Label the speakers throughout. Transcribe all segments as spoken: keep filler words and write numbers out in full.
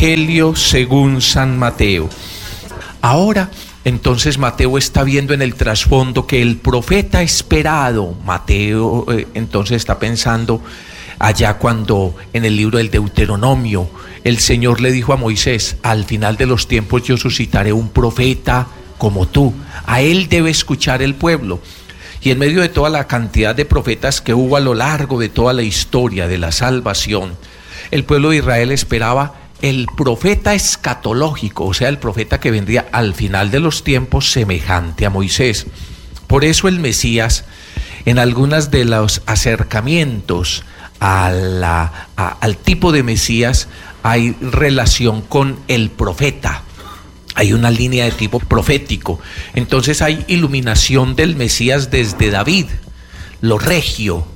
Speaker 1: Evangelio según San Mateo. Ahora, entonces Mateo está viendo en el trasfondo que el profeta esperado, Mateo eh, entonces está pensando allá cuando en el libro del Deuteronomio el Señor le dijo a Moisés: al final de los tiempos yo suscitaré un profeta como tú, a él debe escuchar el pueblo. Y en medio de toda la cantidad de profetas que hubo a lo largo de toda la historia de la salvación, el pueblo de Israel esperaba el profeta escatológico, o sea, el profeta que vendría al final de los tiempos semejante a Moisés. Por eso el Mesías, en algunos de los acercamientos a la, a, al tipo de Mesías, hay relación con el profeta. Hay una línea de tipo profético. Entonces hay iluminación del Mesías desde David, lo regio,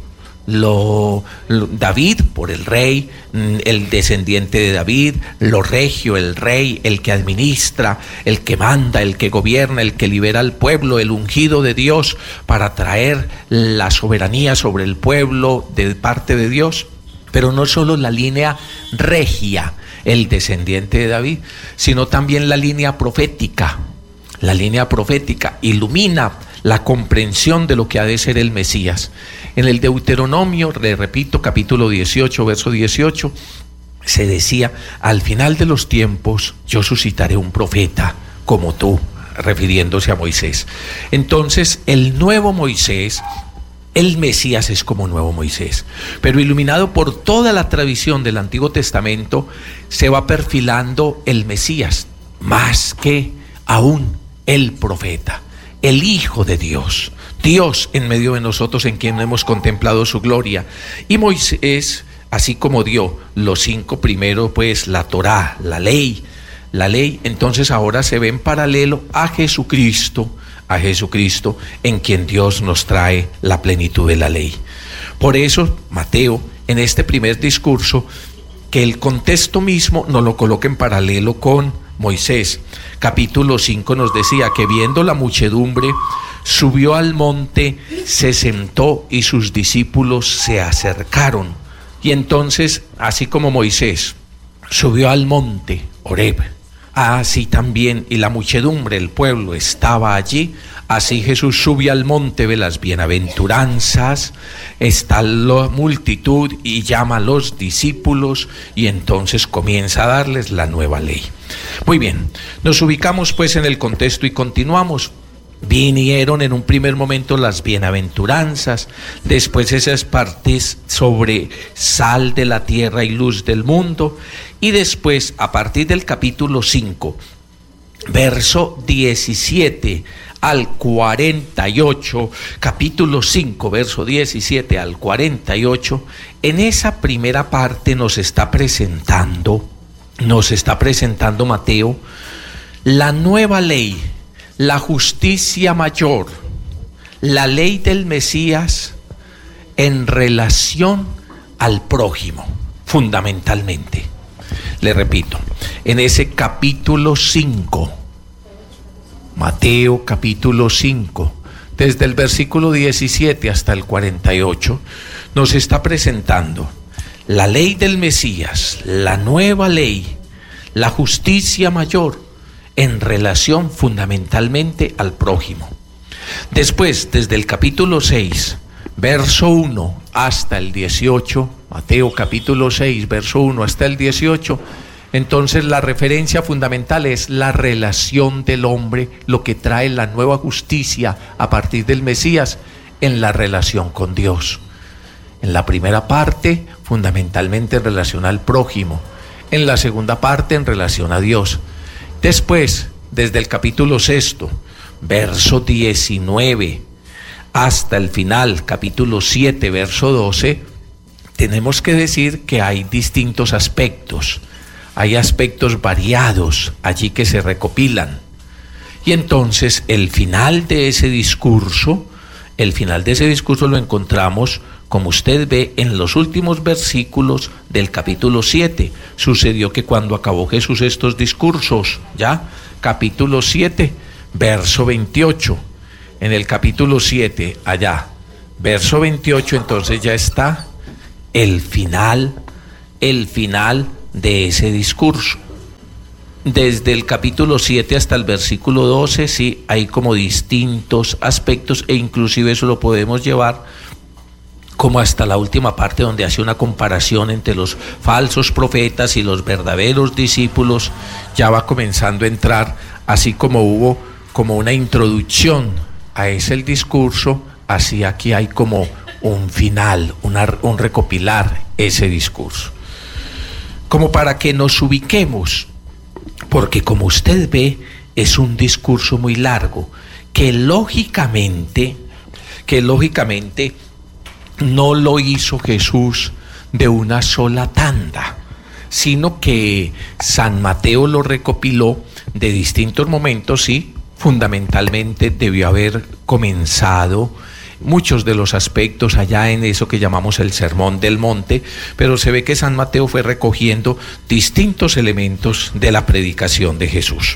Speaker 1: lo, lo David por el rey, el descendiente de David, lo regio, el rey, el que administra, el que manda, el que gobierna, el que libera al pueblo, el ungido de Dios para traer la soberanía sobre el pueblo de parte de Dios. Pero no solo la línea regia, el descendiente de David, sino también la línea profética. La línea profética ilumina la comprensión de lo que ha de ser el Mesías. En el Deuteronomio, le repito, capítulo dieciocho, verso dieciocho, se decía: al final de los tiempos yo suscitaré un profeta como tú, refiriéndose a Moisés. Entonces, el nuevo Moisés, el Mesías es como nuevo Moisés, pero iluminado por toda la tradición del Antiguo Testamento, se va perfilando el Mesías, más que aún el profeta, el Hijo de Dios, Dios en medio de nosotros, en quien hemos contemplado su gloria. Y Moisés, así como dio los cinco primeros, pues la Torá, la ley, la ley, entonces ahora se ve en paralelo a Jesucristo, a Jesucristo, en quien Dios nos trae la plenitud de la ley. Por eso Mateo, en este primer discurso, que el contexto mismo nos lo coloca en paralelo con Moisés. Capítulo cinco nos decía que viendo la muchedumbre, subió al monte, se sentó y sus discípulos se acercaron. Y entonces, así como Moisés subió al monte Horeb, así también, y la muchedumbre, el pueblo estaba allí, así Jesús sube al monte de las bienaventuranzas, está la multitud y llama a los discípulos y entonces comienza a darles la nueva ley. Muy bien, nos ubicamos pues en el contexto y continuamos. Vinieron en un primer momento las bienaventuranzas, después esas partes sobre sal de la tierra y luz del mundo, y después a partir del capítulo cinco, verso diecisiete al cuarenta y ocho, capítulo cinco, verso diecisiete al cuarenta y ocho, en esa primera parte nos está presentando, nos está presentando Mateo, la nueva ley, la justicia mayor, la ley del Mesías en relación al prójimo, fundamentalmente. Le repito, en ese capítulo cinco, Mateo capítulo cinco, desde el versículo diecisiete hasta el cuarenta y ocho, nos está presentando la ley del Mesías, la nueva ley, la justicia mayor, en relación fundamentalmente al prójimo. Después, desde el capítulo seis, verso uno hasta el dieciocho, Mateo capítulo seis, verso uno hasta el dieciocho, entonces la referencia fundamental es la relación del hombre, lo que trae la nueva justicia a partir del Mesías en la relación con Dios. En la primera parte, fundamentalmente en relación al prójimo. En la segunda parte, en relación a Dios. Después, desde el capítulo sexto, verso diecinueve, hasta el final, capítulo siete, verso doce, tenemos que decir que hay distintos aspectos, hay aspectos variados allí que se recopilan. Y entonces el final de ese discurso, el final de ese discurso lo encontramos, como usted ve, en los últimos versículos del capítulo siete. Sucedió que cuando acabó Jesús estos discursos, ya, capítulo siete, verso veintiocho, en el capítulo siete, allá, verso veintiocho, entonces ya está el final, el final de ese discurso. desde el capítulo siete hasta el versículo doce, sí, hay como distintos aspectos, e inclusive eso lo podemos llevar como hasta la última parte, donde hace una comparación entre los falsos profetas y los verdaderos discípulos. Ya va comenzando a entrar, así como hubo como una introducción a ese el discurso, así aquí hay como un final, una, un recopilar ese discurso, como para que nos ubiquemos, porque como usted ve, es un discurso muy largo, que lógicamente, que lógicamente no lo hizo Jesús de una sola tanda, sino que San Mateo lo recopiló de distintos momentos, sí, fundamentalmente debió haber comenzado muchos de los aspectos allá en eso que llamamos el Sermón del Monte, pero se ve que San Mateo fue recogiendo distintos elementos de la predicación de Jesús,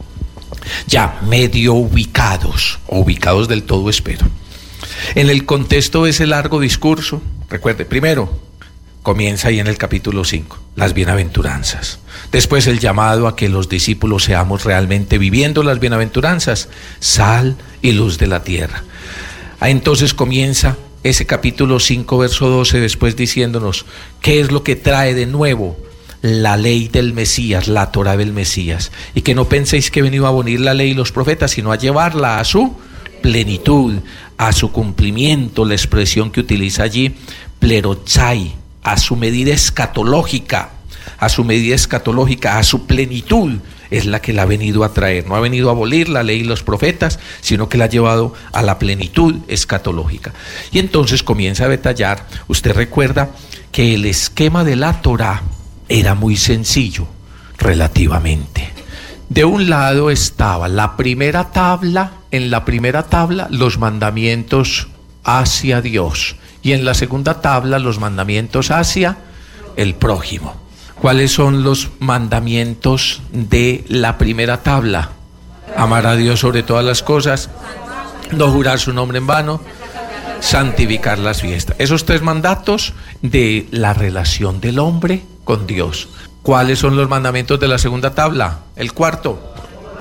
Speaker 1: ya medio ubicados, o ubicados del todo, espero. En el contexto de ese largo discurso, recuerde, primero comienza ahí en el capítulo cinco, las bienaventuranzas. Después el llamado a que los discípulos seamos realmente viviendo las bienaventuranzas, sal y luz de la tierra. Entonces comienza ese capítulo cinco, verso doce, después diciéndonos qué es lo que trae de nuevo la ley del Mesías, la Torá del Mesías, y que no penséis que he venido a abolir la ley y los profetas, sino a llevarla a su plenitud, a su cumplimiento. La expresión que utiliza allí, plerochai, a su medida escatológica, a su medida escatológica, a su plenitud, es la que la ha venido a traer. No ha venido a abolir la ley y los profetas, sino que la ha llevado a la plenitud escatológica. Y entonces comienza a detallar. Usted recuerda que el esquema de la Torá era muy sencillo, relativamente. De un lado estaba la primera tabla, en la primera tabla los mandamientos hacia Dios, y en la segunda tabla los mandamientos hacia el prójimo. ¿Cuáles son los mandamientos de la primera tabla? Amar a Dios sobre todas las cosas, no jurar su nombre en vano, santificar las fiestas. Esos tres mandatos de la relación del hombre con Dios. ¿Cuáles son los mandamientos de la segunda tabla? El cuarto,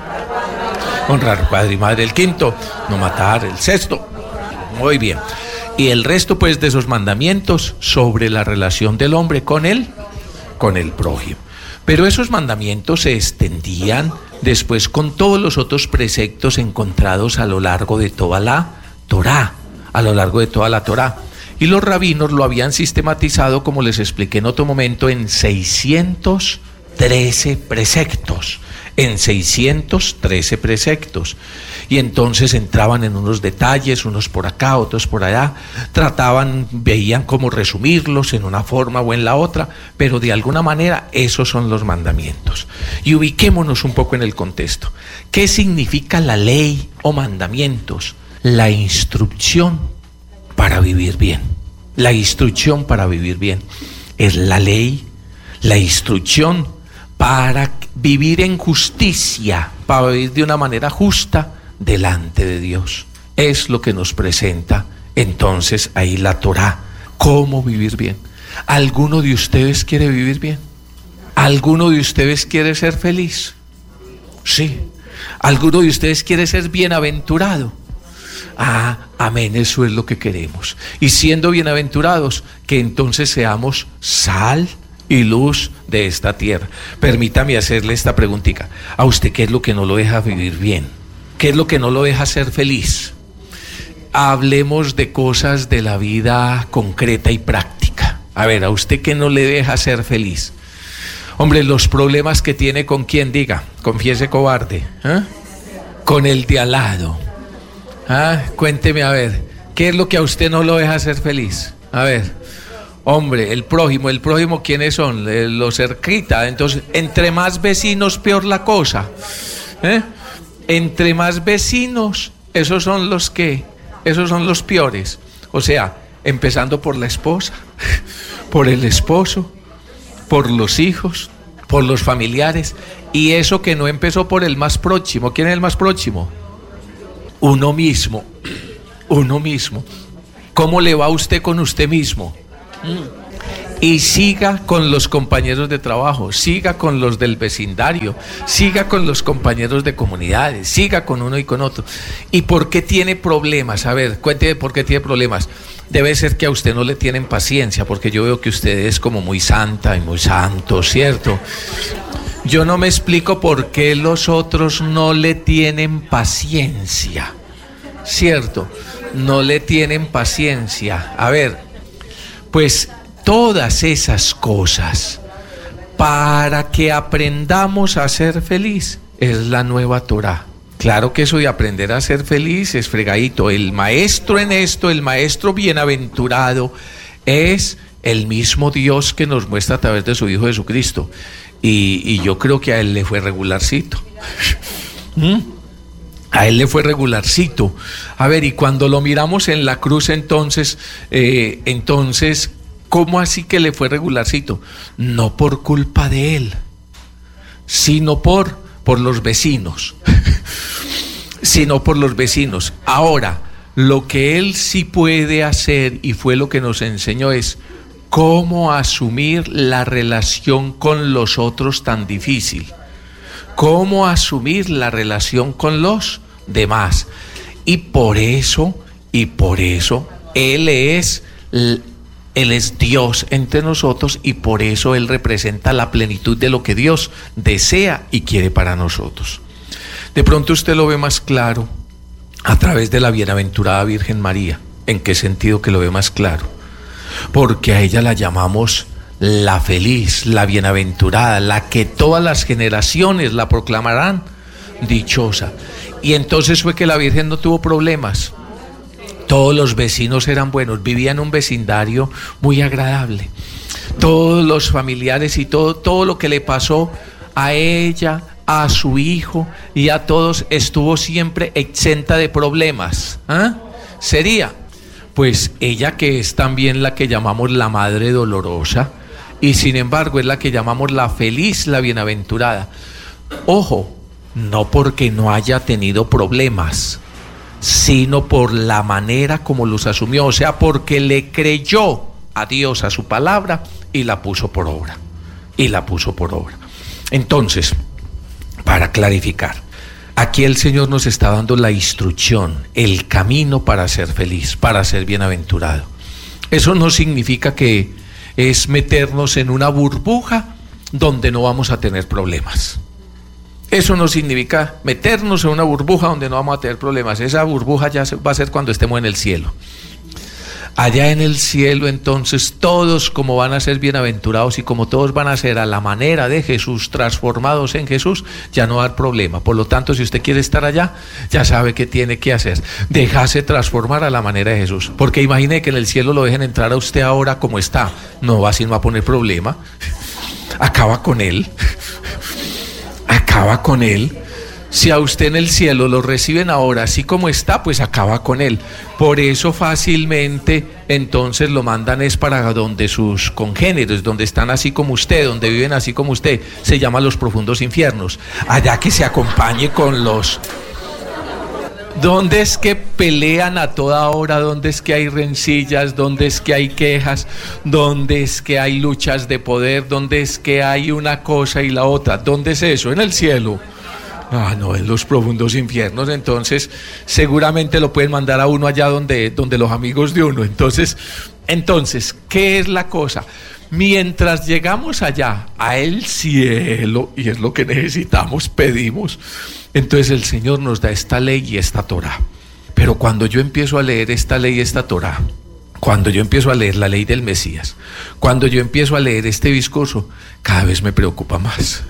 Speaker 1: honrar padre y madre. El quinto, no matar. El sexto, muy bien. Y el resto pues de esos mandamientos sobre la relación del hombre con él, con el prójimo. Pero esos mandamientos se extendían después con todos los otros preceptos encontrados a lo largo de toda la Torá, a lo largo de toda la Torá. Y los rabinos lo habían sistematizado, como les expliqué en otro momento, en seiscientos trece preceptos, en seiscientos trece preceptos. Y entonces entraban en unos detalles, unos por acá, otros por allá, trataban, veían cómo resumirlos en una forma o en la otra, pero de alguna manera esos son los mandamientos. Y ubiquémonos un poco en el contexto. ¿Qué significa la ley o mandamientos? La instrucción para vivir bien. La instrucción para vivir bien es la ley, la instrucción para vivir en justicia, para vivir de una manera justa delante de Dios. Es lo que nos presenta entonces ahí la Torá. ¿Cómo vivir bien? ¿Alguno de ustedes quiere vivir bien? ¿Alguno de ustedes quiere ser feliz? Sí. ¿Alguno de ustedes quiere ser bienaventurado? Ah, amén, eso es lo que queremos. Y siendo bienaventurados, que entonces seamos sal y luz de esta tierra. Permítame hacerle esta preguntita. ¿A usted qué es lo que no lo deja vivir bien? ¿Qué es lo que no lo deja ser feliz? Hablemos de cosas de la vida concreta y práctica. A ver, ¿a usted qué no le deja ser feliz? Hombre, los problemas que tiene con quien, diga, confiese cobarde, ¿eh? Con el de al lado. Ah, cuénteme, a ver, ¿qué es lo que a usted no lo deja ser feliz? A ver, hombre, el prójimo, el prójimo, ¿quiénes son? Los cerquita. Entonces, entre más vecinos, peor la cosa, ¿eh? Entre más vecinos, esos son los que, esos son los peores. O sea, empezando por la esposa, por el esposo, por los hijos, por los familiares, y eso que no empezó por el más próximo. ¿Quién es el más próximo? Uno mismo, uno mismo. ¿Cómo le va a usted con usted mismo? Y siga con los compañeros de trabajo, siga con los del vecindario, siga con los compañeros de comunidades, siga con uno y con otro. ¿Y por qué tiene problemas? A ver, cuénteme por qué tiene problemas. Debe ser que a usted no le tienen paciencia, porque yo veo que usted es como muy santa y muy santo, ¿cierto? Yo no me explico por qué los otros no le tienen paciencia, ¿cierto? No le tienen paciencia. A ver, pues todas esas cosas para que aprendamos a ser feliz es la nueva Torá. Claro que eso de aprender a ser feliz es fregadito. El maestro en esto, el maestro bienaventurado, es el mismo Dios que nos muestra a través de su Hijo Jesucristo. Y, y yo creo que a él le fue regularcito. ¿Mm? A él le fue regularcito. A ver, y cuando lo miramos en la cruz, entonces, eh, entonces, ¿cómo así que le fue regularcito? No por culpa de él, sino por, por los vecinos. Sino por los vecinos. Ahora, lo que él sí puede hacer, y fue lo que nos enseñó, es cómo asumir la relación con los otros tan difícil. Cómo asumir la relación con los demás. Y por eso, y por eso, Él es, Él es Dios entre nosotros, y por eso Él representa la plenitud de lo que Dios desea y quiere para nosotros. De pronto usted lo ve más claro a través de la bienaventurada Virgen María. ¿En qué sentido que lo ve más claro? Porque a ella la llamamos la feliz, la bienaventurada, la que todas las generaciones la proclamarán dichosa. Y entonces fue que la Virgen no tuvo problemas. Todos los vecinos eran buenos, vivían en un vecindario muy agradable. Todos los familiares y todo, todo lo que le pasó a ella, a su hijo y a todos, estuvo siempre exenta de problemas. ¿Ah? Sería, pues ella que es también la que llamamos la Madre Dolorosa, y sin embargo es la que llamamos la feliz, la bienaventurada. Ojo, no porque no haya tenido problemas, sino por la manera como los asumió, o sea, porque le creyó a Dios, a su palabra, y la puso por obra, y la puso por obra. Entonces, para clarificar, aquí el Señor nos está dando la instrucción, el camino para ser feliz, para ser bienaventurado. Eso no significa que es meternos en una burbuja donde no vamos a tener problemas. Eso no significa meternos en una burbuja donde no vamos a tener problemas. Esa burbuja ya va a ser cuando estemos en el cielo. Allá en el cielo, entonces, todos como van a ser bienaventurados y como todos van a ser a la manera de Jesús, transformados en Jesús, ya no va a haber problema. Por lo tanto, si usted quiere estar allá, ya sabe qué tiene que hacer. Dejarse transformar a la manera de Jesús. Porque imagine que en el cielo lo dejen entrar a usted ahora como está. No va, así no va a poner problema. Acaba con él. Acaba con él. Si a usted en el cielo lo reciben ahora así como está, pues acaba con él. Por eso fácilmente entonces lo mandan es para donde sus congéneres, donde están así como usted, donde viven así como usted. Se llaman los profundos infiernos. Allá que se acompañe con los... ¿Dónde es que pelean a toda hora? ¿Dónde es que hay rencillas? ¿Dónde es que hay quejas? ¿Dónde es que hay luchas de poder? ¿Dónde es que hay una cosa y la otra? ¿Dónde es eso? En el cielo. Ah, no, en los profundos infiernos. Entonces seguramente lo pueden mandar a uno allá donde, donde los amigos de uno. Entonces, entonces, ¿qué es la cosa? Mientras llegamos allá, a el cielo, y es lo que necesitamos, pedimos, entonces el Señor nos da esta ley y esta Torá. Pero cuando yo empiezo a leer esta ley y esta Torá, cuando yo empiezo a leer la ley del Mesías, cuando yo empiezo a leer este discurso, cada vez me preocupa más.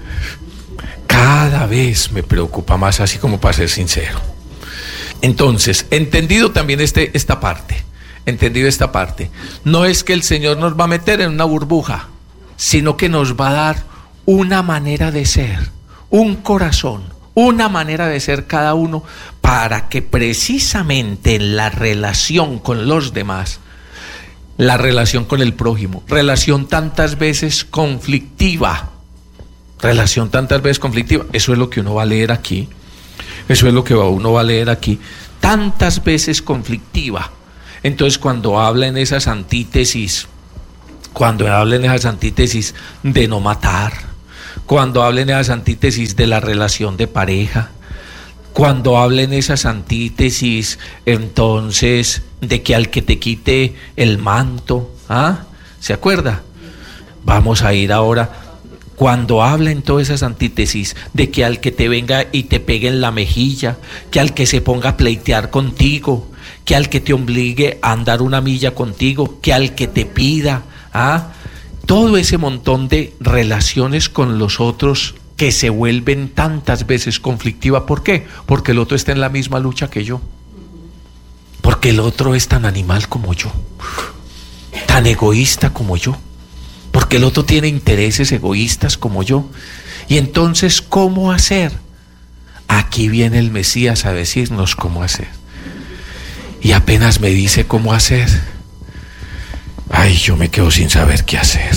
Speaker 1: Cada vez me preocupa más, así como para ser sincero. Entonces, entendido también este, esta parte, entendido esta parte, no es que el Señor nos va a meter en una burbuja, sino que nos va a dar una manera de ser, un corazón, una manera de ser cada uno, para que precisamente en la relación con los demás, la relación con el prójimo, relación tantas veces conflictiva, relación tantas veces conflictiva, eso es lo que uno va a leer aquí, eso es lo que uno va a leer aquí, tantas veces conflictiva. Entonces cuando habla en esas antítesis cuando hablen esas antítesis de no matar, cuando hablen esas antítesis de la relación de pareja, cuando hablen esas antítesis entonces de que al que te quite el manto, ¿ah? ¿Se acuerda? Vamos a ir ahora, cuando hablen todas esas antítesis de que al que te venga y te pegue en la mejilla, que al que se ponga a pleitear contigo, que al que te obligue a andar una milla contigo, que al que te pida, ¿ah? Todo ese montón de relaciones con los otros que se vuelven tantas veces conflictivas. ¿Por qué? Porque el otro está en la misma lucha que yo. Porque el otro es tan animal como yo, tan egoísta como yo. Porque el otro tiene intereses egoístas como yo. Y entonces, ¿cómo hacer? Aquí viene el Mesías a decirnos cómo hacer. Y apenas me dice cómo hacer, ay, yo me quedo sin saber qué hacer.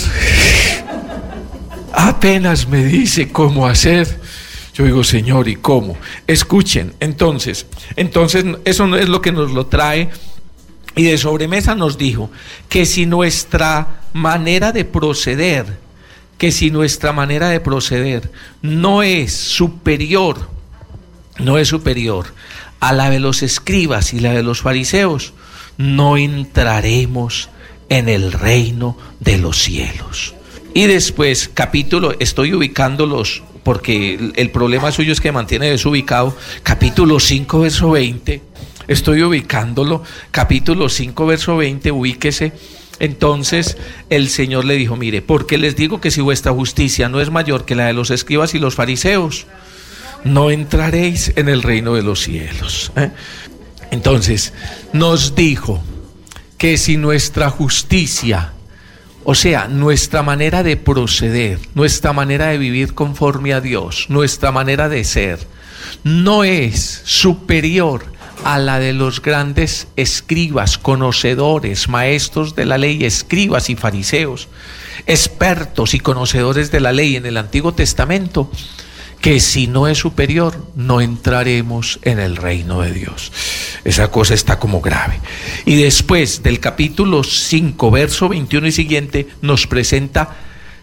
Speaker 1: Apenas me dice cómo hacer, yo digo, Señor, ¿y cómo? Escuchen, entonces, entonces eso no es lo que nos lo trae. Y de sobremesa nos dijo que si nuestra manera de proceder, que si nuestra manera de proceder no es superior, no es superior a la de los escribas y la de los fariseos, no entraremos en el reino de los cielos. Y después, capítulo, estoy ubicándolos porque el, el problema suyo es que mantiene desubicado, capítulo cinco, verso veinte, estoy ubicándolo, capítulo cinco, verso veinte, ubíquese. Entonces el Señor le dijo, mire, porque les digo que si vuestra justicia no es mayor que la de los escribas y los fariseos, no entraréis en el reino de los cielos. ¿Eh? Entonces nos dijo que si nuestra justicia, o sea, nuestra manera de proceder, nuestra manera de vivir conforme a Dios, nuestra manera de ser, no es superior a la de los grandes escribas, conocedores, maestros de la ley, escribas y fariseos, expertos y conocedores de la ley en el Antiguo Testamento, que si no es superior, no entraremos en el reino de Dios. Esa cosa está como grave. Y después del capítulo cinco, verso veintiuno y siguiente, nos presenta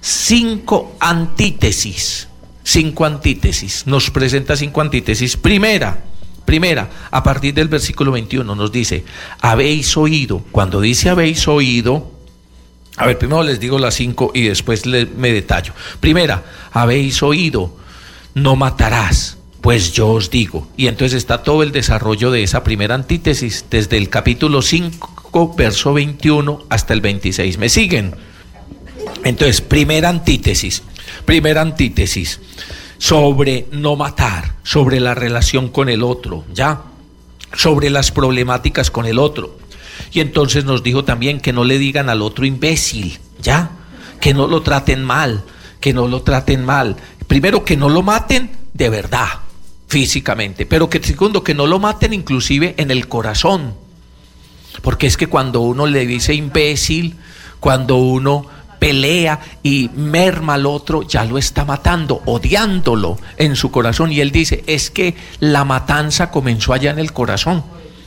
Speaker 1: cinco antítesis. Cinco antítesis. Nos presenta cinco antítesis. Primera, primera, a partir del versículo veintiuno nos dice, habéis oído. Cuando dice habéis oído, a ver, primero les digo las cinco y después les, me detallo. Primera, habéis oído, no matarás, pues yo os digo. Y entonces está todo el desarrollo de esa primera antítesis desde el capítulo cinco, verso veintiuno hasta el veintiséis. ¿Me siguen? Entonces, primera antítesis, primera antítesis sobre no matar, sobre la relación con el otro, ¿ya? Sobre las problemáticas con el otro. Y entonces nos dijo también que no le digan al otro imbécil, ¿ya? Que no lo traten mal, que no lo traten mal. Primero, que no lo maten de verdad, físicamente, pero que segundo, que no lo maten inclusive en el corazón, porque es que cuando uno le dice imbécil, cuando uno pelea y merma al otro, ya lo está matando, odiándolo en su corazón. Y él dice, es que la matanza comenzó allá en el corazón,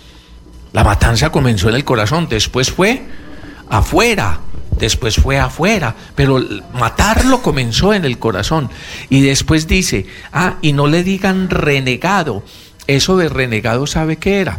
Speaker 1: la matanza comenzó en el corazón, después fue afuera, después fue afuera, pero matarlo comenzó en el corazón. Y después dice, ah, y no le digan renegado. Eso de renegado, ¿sabe qué era?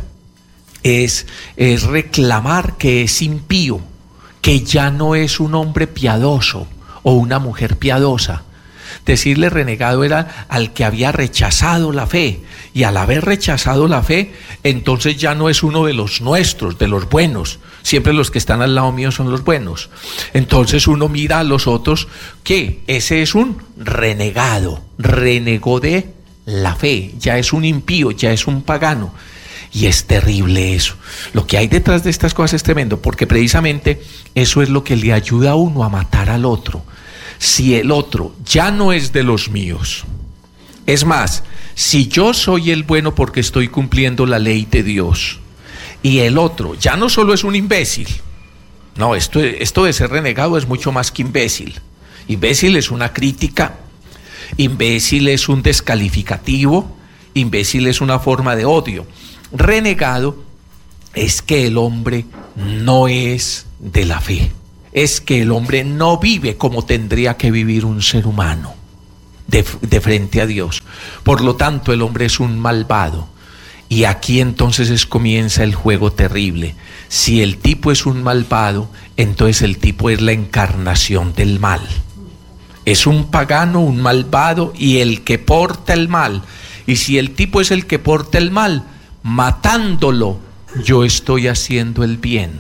Speaker 1: Es, es reclamar que es impío, que ya no es un hombre piadoso o una mujer piadosa. Decirle renegado era al que había rechazado la fe, y al haber rechazado la fe, entonces ya no es uno de los nuestros, de los buenos. Siempre los que están al lado mío son los buenos. Entonces uno mira a los otros, que ese es un renegado, renegó de la fe, ya es un impío, ya es un pagano. Y es terrible eso. Lo que hay detrás de estas cosas es tremendo, porque precisamente eso es lo que le ayuda a uno a matar al otro. Si el otro ya no es de los míos, es más, si yo soy el bueno porque estoy cumpliendo la ley de Dios, y el otro ya no solo es un imbécil, no, esto, esto de ser renegado es mucho más que imbécil. Imbécil es una crítica, imbécil es un descalificativo, imbécil es una forma de odio. Renegado es que el hombre no es de la fe. es que el hombre no vive como tendría que vivir un ser humano de, de frente a Dios. Por lo tanto, el hombre es un malvado. Y aquí entonces es, comienza el juego terrible. Si el tipo es un malvado, entonces el tipo es la encarnación del mal. Es un pagano, un malvado y el que porta el mal. Y si el tipo es el que porta el mal, matándolo, yo estoy haciendo el bien.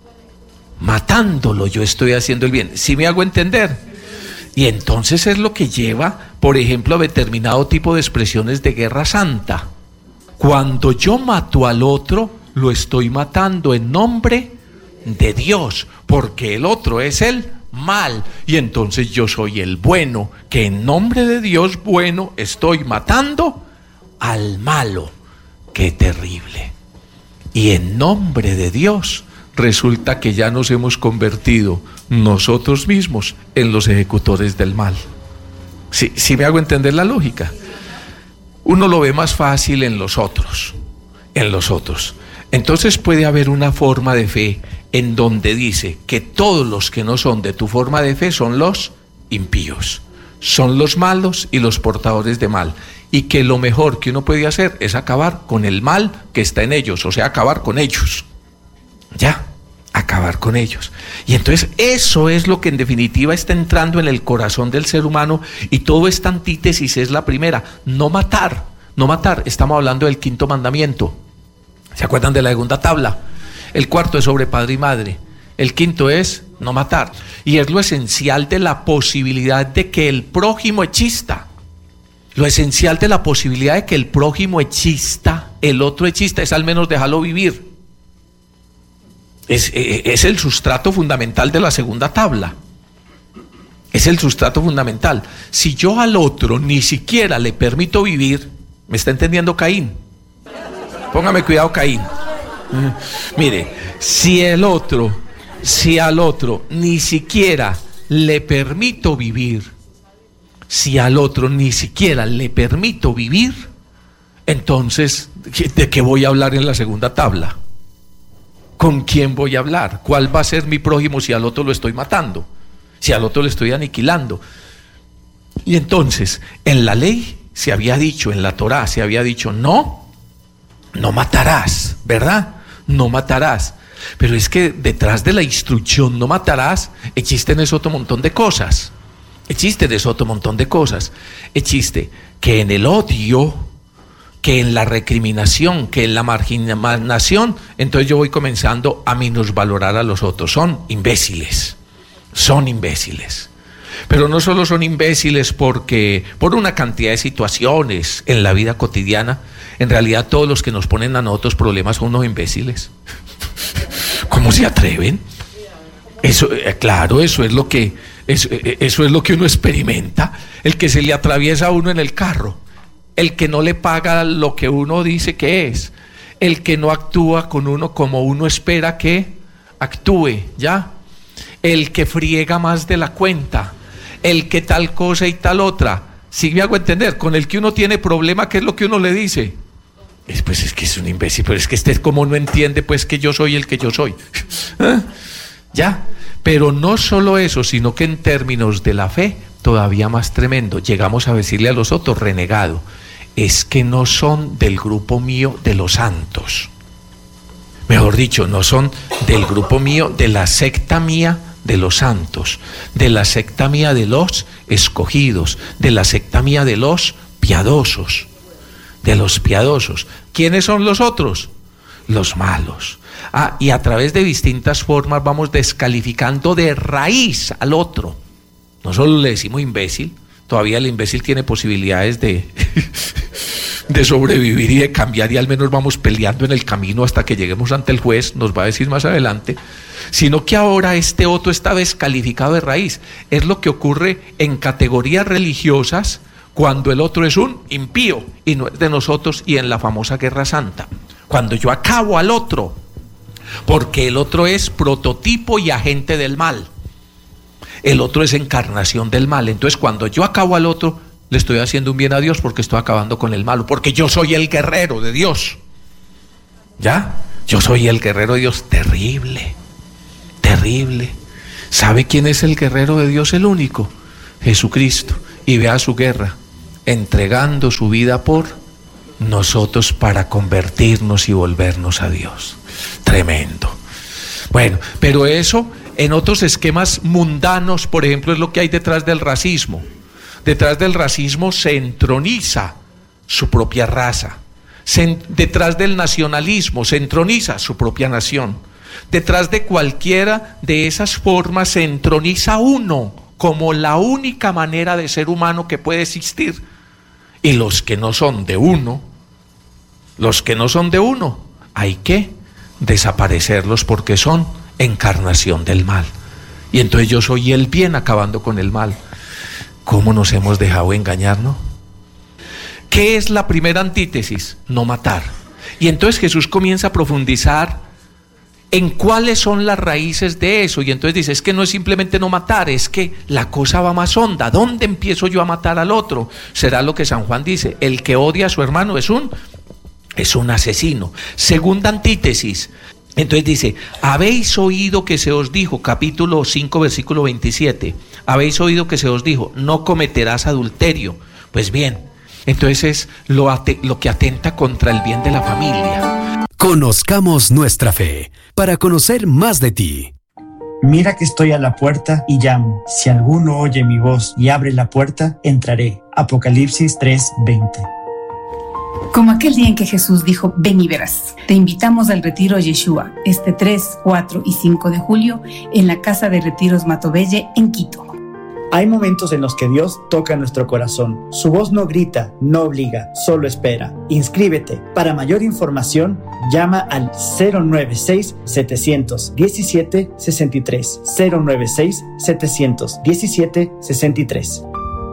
Speaker 1: Matándolo, yo estoy haciendo el bien. ¿Sí me hago entender? Y entonces es lo que lleva, por ejemplo, a determinado tipo de expresiones de guerra santa. Cuando yo mato al otro, lo estoy matando en nombre de Dios, porque el otro es el mal, y entonces yo soy el bueno, que en nombre de Dios bueno estoy matando al malo. ¡Qué terrible! Y en nombre de Dios resulta que ya nos hemos convertido nosotros mismos en los ejecutores del mal. ¿Sí, sí me hago entender la lógica? Uno lo ve más fácil en los otros, en los otros. Entonces puede haber una forma de fe en donde dice que todos los que no son de tu forma de fe son los impíos, son los malos y los portadores de mal, y que lo mejor que uno puede hacer es acabar con el mal que está en ellos, o sea, acabar con ellos, ya, acabar con ellos. Y entonces eso es lo que en definitiva está entrando en el corazón del ser humano, y todo esta antítesis es la primera: no matar, no matar. Estamos hablando del quinto mandamiento. ¿Se acuerdan de la segunda tabla? El cuarto es sobre padre y madre. El quinto es no matar. Y es lo esencial de la posibilidad de que el prójimo exista. Lo esencial de la posibilidad de que el prójimo exista, el otro exista, es al menos dejarlo vivir. Es, es el sustrato fundamental de la segunda tabla. Es el sustrato fundamental. Si yo al otro ni siquiera le permito vivir, ¿me está entendiendo Caín? Póngame cuidado, Caín. Mire, si el otro, si al otro ni siquiera le permito vivir, si al otro ni siquiera le permito vivir, entonces, ¿de qué voy a hablar en la segunda tabla? ¿Con quién voy a hablar? ¿Cuál va a ser mi prójimo si al otro lo estoy matando? Si al otro lo estoy aniquilando. Y entonces, en la ley se había dicho, en la Torá se había dicho, no, no matarás, ¿verdad? No matarás. Pero es que detrás de la instrucción no matarás existen ese otro montón de cosas. Existen ese otro montón de cosas. Existe que en el odio, que en la recriminación, que en la marginación, entonces yo voy comenzando a minusvalorar a los otros. Son imbéciles, son imbéciles. Pero no solo son imbéciles porque por una cantidad de situaciones en la vida cotidiana, en realidad todos los que nos ponen a nosotros problemas son unos imbéciles. ¿Cómo se atreven? Eso, eh, claro, eso es lo que eso, eh, eso es lo que uno experimenta. El que se le atraviesa a uno en el carro, el que no le paga lo que uno dice que es, el que no actúa con uno como uno espera que actúe, ¿ya? El que friega más de la cuenta, el que tal cosa y tal otra. Si me hago entender, con el que uno tiene problema, ¿qué es lo que uno le dice? Es, pues es que es un imbécil, pero es que este como no entiende pues que yo soy el que yo soy. ¿Eh? ¿Ya? Pero no solo eso, sino que en términos de la fe, todavía más tremendo, llegamos a decirle a los otros, renegado, es que no son del grupo mío de los santos. Mejor dicho, no son del grupo mío, de la secta mía de los santos, de la secta mía de los escogidos, de la secta mía de los piadosos, de los piadosos. ¿Quiénes son los otros? Los malos. Ah, y a través de distintas formas vamos descalificando de raíz al otro. No solo le decimos imbécil, todavía el imbécil tiene posibilidades de, de sobrevivir y de cambiar, y al menos vamos peleando en el camino hasta que lleguemos ante el juez, nos va a decir más adelante, sino que ahora este otro está descalificado de raíz. Es lo que ocurre en categorías religiosas cuando el otro es un impío y no es de nosotros, y en la famosa Guerra Santa, cuando yo acabo al otro, porque el otro es prototipo y agente del mal. El otro es encarnación del mal. Entonces cuando yo acabo al otro, le estoy haciendo un bien a Dios porque estoy acabando con el malo, porque yo soy el guerrero de Dios. ¿Ya? Yo soy el guerrero de Dios. Terrible, terrible. ¿Sabe quién es el guerrero de Dios? El único, Jesucristo. Y vea su guerra, entregando su vida por nosotros para convertirnos y volvernos a Dios. Tremendo. Bueno, pero eso en otros esquemas mundanos, por ejemplo, es lo que hay detrás del racismo. Detrás del racismo se entroniza su propia raza. Se, detrás del nacionalismo se entroniza su propia nación. Detrás de cualquiera de esas formas se entroniza uno como la única manera de ser humano que puede existir. Y los que no son de uno, los que no son de uno, hay que desaparecerlos porque son encarnación del mal. Y entonces yo soy el bien acabando con el mal. ¿Cómo nos hemos dejado engañar, no? ¿Qué es la primera antítesis? No matar. Y entonces Jesús comienza a profundizar en cuáles son las raíces de eso. Y entonces dice, es que no es simplemente no matar, es que la cosa va más honda. ¿Dónde empiezo yo a matar al otro? Será lo que San Juan dice, el que odia a su hermano es un, es un asesino. Segunda antítesis. Entonces dice, habéis oído que se os dijo, capítulo cinco, versículo veintisiete, habéis oído que se os dijo, no cometerás adulterio. Pues bien, entonces es lo, ate- lo que atenta contra el bien de la familia.
Speaker 2: Conozcamos nuestra fe, para conocer más de ti.
Speaker 3: Mira que estoy a la puerta y llamo. Si alguno oye mi voz y abre la puerta, entraré. Apocalipsis tres veinte.
Speaker 4: Como aquel día en que Jesús dijo, ven y verás. Te invitamos al retiro Yeshua, este tres, cuatro y cinco de julio, en la Casa de Retiros Matobelle, en Quito.
Speaker 3: Hay momentos en los que Dios toca nuestro corazón. Su voz no grita, no obliga, solo espera. Inscríbete. Para mayor información, llama al cero nueve seis, siete uno siete, seis tres. cero nueve seis, siete uno siete, seis tres.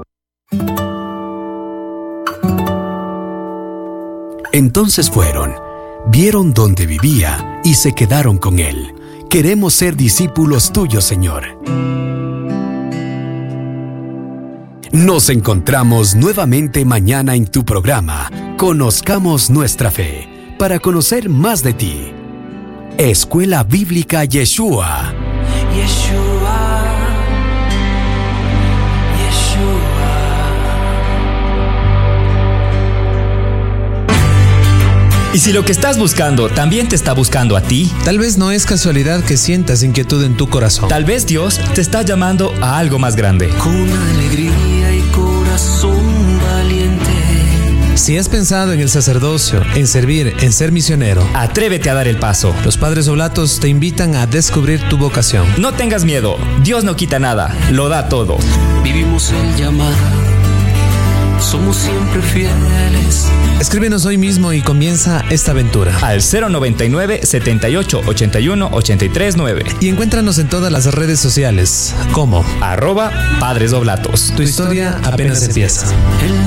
Speaker 2: Entonces fueron, vieron dónde vivía y se quedaron con él. Queremos ser discípulos tuyos, Señor. Nos encontramos nuevamente mañana en tu programa, Conozcamos Nuestra Fe, para conocer más de ti. Escuela Bíblica Yeshua.
Speaker 5: Yeshua, Yeshua.
Speaker 6: Y si lo que estás buscando también te está buscando a ti,
Speaker 7: tal vez no es casualidad que sientas inquietud en tu corazón.
Speaker 6: Tal vez Dios te está llamando a algo más grande.
Speaker 5: Con alegría y corazón valiente.
Speaker 7: Si has pensado en el sacerdocio, en servir, en ser misionero,
Speaker 6: atrévete a dar el paso.
Speaker 7: Los Padres Oblatos te invitan a descubrir tu vocación.
Speaker 6: No tengas miedo, Dios no quita nada, lo da todo.
Speaker 5: Vivimos el llamado, somos siempre fieles.
Speaker 7: Escríbenos hoy mismo y comienza esta aventura.
Speaker 6: Al cero noventa y nueve, setenta y ocho, ochenta y uno, ochenta y tres nueve.
Speaker 7: Y encuéntranos en todas las redes sociales como
Speaker 6: arroba Padres Oblatos.
Speaker 7: Tu historia apenas, apenas empieza.
Speaker 5: El